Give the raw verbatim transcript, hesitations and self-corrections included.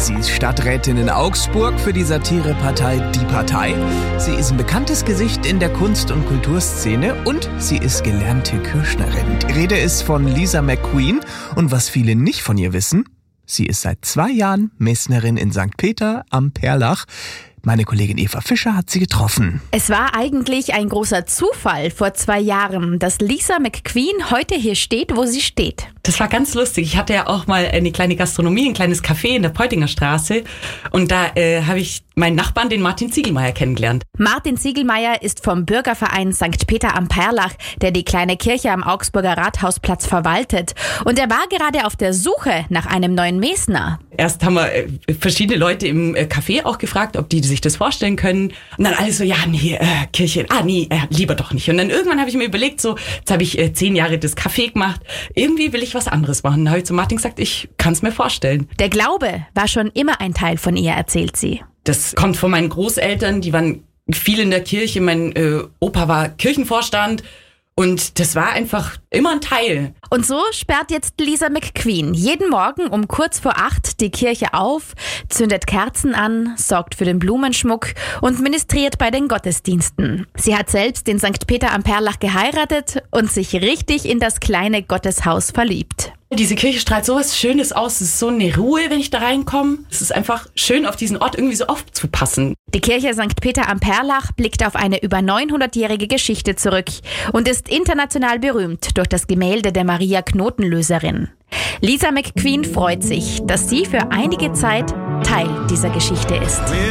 Sie ist Stadträtin in Augsburg für die Satirepartei Die Partei. Sie ist ein bekanntes Gesicht in der Kunst- und Kulturszene und sie ist gelernte Kürschnerin. Die Rede ist von Lisa McQueen und was viele nicht von ihr wissen, sie ist seit zwei Jahren Messnerin in Sankt Peter am Perlach. Meine Kollegin Eva Fischer hat sie getroffen. Es war eigentlich ein großer Zufall vor zwei Jahren, dass Lisa McQueen heute hier steht, wo sie steht. Das war ganz lustig. Ich hatte ja auch mal eine kleine Gastronomie, ein kleines Café in der Peutinger Straße. Und da äh, habe ich meinen Nachbarn, den Martin Ziegelmeier, kennengelernt. Martin Ziegelmeier ist vom Bürgerverein Sankt Peter am Perlach, der die kleine Kirche am Augsburger Rathausplatz verwaltet. Und er war gerade auf der Suche nach einem neuen Mesner. Erst haben wir äh, verschiedene Leute im äh, Café auch gefragt, ob die sich das vorstellen können. Und dann alle so, ja, nee, äh, Kirche, ah, nee, äh, lieber doch nicht. Und dann irgendwann habe ich mir überlegt, so, jetzt habe ich äh, zehn Jahre das Café gemacht. Irgendwie will ich was anderes machen. Dann habe ich zu Martin gesagt, ich kann es mir vorstellen. Der Glaube war schon immer ein Teil von ihr, erzählt sie. Das kommt von meinen Großeltern, die waren viel in der Kirche. Mein äh, Opa war Kirchenvorstand. Und das war einfach immer ein Teil. Und so sperrt jetzt Lisa McQueen jeden Morgen um kurz vor acht die Kirche auf, zündet Kerzen an, sorgt für den Blumenschmuck und ministriert bei den Gottesdiensten. Sie hat selbst in Sankt Peter am Perlach geheiratet und sich richtig in das kleine Gotteshaus verliebt. Diese Kirche strahlt sowas Schönes aus. Es ist so eine Ruhe, wenn ich da reinkomme. Es ist einfach schön, auf diesen Ort irgendwie so aufzupassen. Die Kirche Sankt Peter am Perlach blickt auf eine über neunhundertjährige Geschichte zurück und ist international berühmt durch das Gemälde der Maria Knotenlöserin. Lisa McQueen freut sich, dass sie für einige Zeit Teil dieser Geschichte ist.